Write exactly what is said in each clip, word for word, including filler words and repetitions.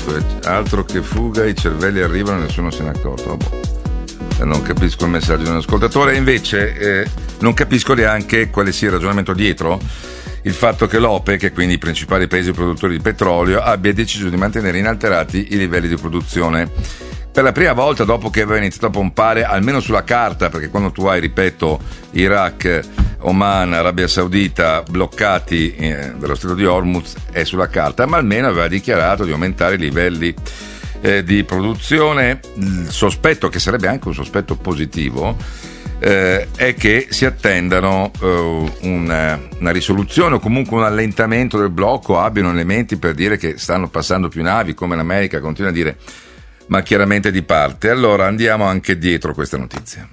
Dunque, altro che fuga, i cervelli arrivano e nessuno se ne è accorto. Oh, boh. Non capisco il messaggio di un ascoltatore, invece eh, non capisco neanche quale sia il ragionamento dietro il fatto che l'OPEC, e quindi i principali paesi produttori di petrolio, abbia deciso di mantenere inalterati i livelli di produzione. Per la prima volta dopo che aveva iniziato a pompare, almeno sulla carta, perché quando tu hai, ripeto, Iraq, Oman, Arabia Saudita bloccati eh, dallo Stretto di Hormuz, è sulla carta, ma almeno aveva dichiarato di aumentare i livelli eh, di produzione. Il sospetto, che sarebbe anche un sospetto positivo, eh, è che si attendano eh, una, una risoluzione o comunque un allentamento del blocco, abbiano elementi per dire che stanno passando più navi, come l'America continua a dire, ma chiaramente di parte. Allora andiamo anche dietro questa notizia.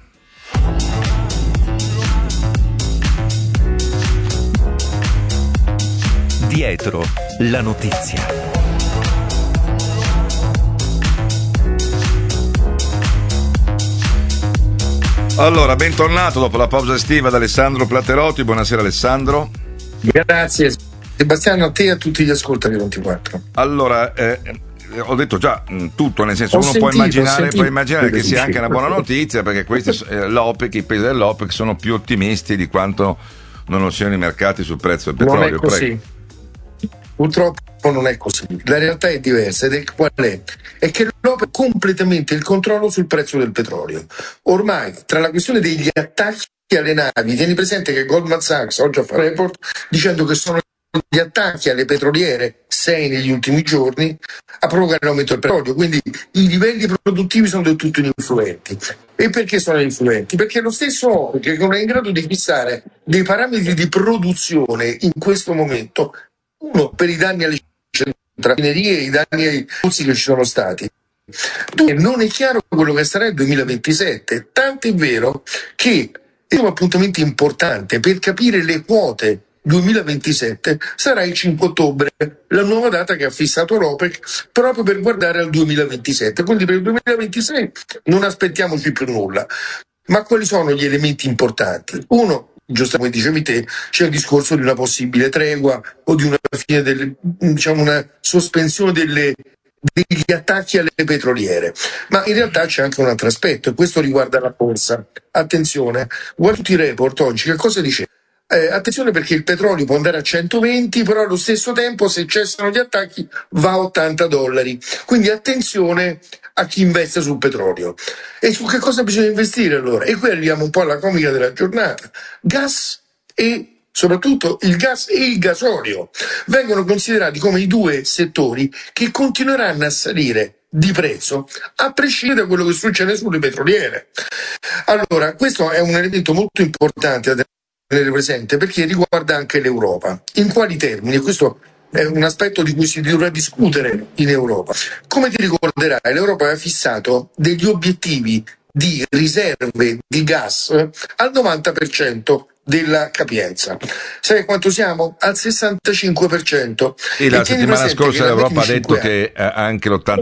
Dietro la notizia. Allora, bentornato dopo la pausa estiva da Alessandro Platerotti. Buonasera Alessandro. Grazie Sebastiano, a te e a tutti gli ascoltatori ventiquattro. Allora, eh, ho detto già tutto, nel senso, ho uno sentito, può immaginare, può immaginare che sia sì. anche una buona notizia, perché questi eh, l'OPEC, i paesi dell'OPEC sono più ottimisti di quanto non lo siano i mercati sul prezzo del petrolio. Non è così. Prego. Purtroppo non è così, la realtà è diversa, ed è qual è? È che l'OPEC ha completamente il controllo sul prezzo del petrolio. Ormai, tra la questione degli attacchi alle navi, tieni presente che Goldman Sachs oggi fa un report dicendo che sono gli attacchi alle petroliere, sei negli ultimi giorni, a provocare l'aumento del petrolio, quindi i livelli produttivi sono del tutto ininfluenti. E perché sono influenti? Perché lo stesso OPEC, che non è in grado di fissare dei parametri di produzione in questo momento, uno per i danni alle raffinerie, i danni ai pozzi che ci sono stati. Due, non è chiaro quello che sarà il duemilaventisette, tanto è vero che è un appuntamento importante per capire le quote duemilaventisette sarà il cinque ottobre, la nuova data che ha fissato l'OPEC proprio per guardare al duemilaventisette. Quindi per il duemilaventisei non aspettiamoci più nulla. Ma quali sono gli elementi importanti? Uno, giusto come dicevi te, c'è il discorso di una possibile tregua o di una fine delle, diciamo una sospensione delle, degli attacchi alle petroliere. Ma in realtà c'è anche un altro aspetto, e questo riguarda la borsa. Attenzione, guarda tutti i report oggi, che cosa dice? Eh, attenzione, perché il petrolio può andare a centoventi, però allo stesso tempo, se cessano gli attacchi, va a ottanta dollari. Quindi attenzione a chi investe sul petrolio. E su che cosa bisogna investire allora? E qui arriviamo un po' alla comica della giornata. Gas e soprattutto il gas e il gasolio vengono considerati come i due settori che continueranno a salire di prezzo a prescindere da quello che succede sulle petroliere. Allora, questo è un elemento molto importante da tenere presente, perché riguarda anche l'Europa. In quali termini? Questo è un aspetto di cui si dovrà discutere in Europa. Come ti ricorderai, l'Europa aveva fissato degli obiettivi di riserve di gas al novanta per cento della capienza. Sai quanto siamo? Al sessantacinque per cento. E la settimana scorsa l'Europa ha detto che eh, anche l'ottanta